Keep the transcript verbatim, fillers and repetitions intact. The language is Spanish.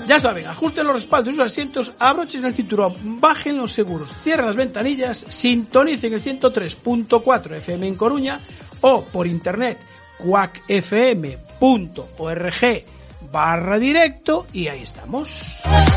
Ya saben, ajusten los respaldos de sus asientos, abrochen el cinturón, bajen los seguros, cierren las ventanillas, sintonicen el ciento tres punto cuatro F M en Coruña o por internet cuac f m punto org barra directo y ahí estamos.